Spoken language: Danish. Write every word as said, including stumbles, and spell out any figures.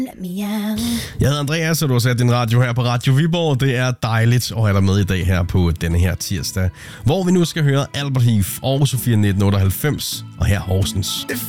Jeg hedder Andreas, og du har sat din radio her på Radio Viborg. Det er dejligt at have dig med i dag her på denne her tirsdag, hvor vi nu skal høre Albert Heath og Sofia nitten otteoghalvfems, og her Horsens. If